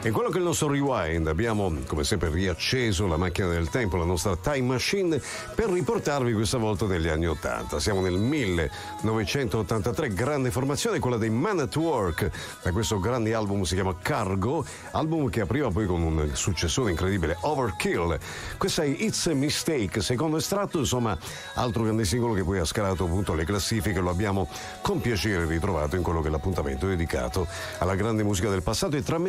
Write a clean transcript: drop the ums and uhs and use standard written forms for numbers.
In quello che è il nostro rewind abbiamo come sempre riacceso la macchina del tempo, la nostra time machine, per riportarvi questa volta negli anni 80. Siamo nel 1983, grande formazione, quella dei Man at Work, da questo grande album si chiama Cargo, album che apriva poi con un successore incredibile, Overkill. Questa è It's a Mistake, secondo estratto, insomma, altro grande singolo che poi ha scalato appunto le classifiche, lo abbiamo con piacere ritrovato in quello che è l'appuntamento dedicato alla grande musica del passato e tra